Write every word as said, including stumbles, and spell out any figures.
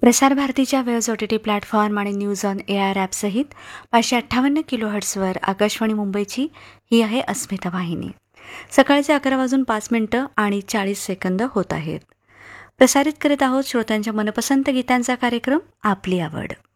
प्रसार भारतीच्या वेळेस ओ टी टी प्लॅटफॉर्म आणि न्यूज ऑन ए आर ॲपसहित पाचशे अठ्ठावन्न किलो हर्ट्सवर आकाशवाणी मुंबईची ही आहे अस्मिता वाहिनी. सकाळचे अकरा वाजून पाच मिनिटं आणि चाळीस सेकंद होत आहेत. प्रसारित करीत आहोत श्रोत्यांच्या मनपसंत गीतांचा कार्यक्रम आपली आवड.